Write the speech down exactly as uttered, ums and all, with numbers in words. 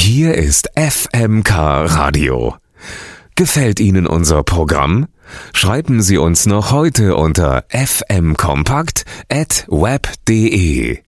Hier ist F M K Radio. Gefällt Ihnen unser Programm? Schreiben Sie uns noch heute unter f m kompakt at web punkt de.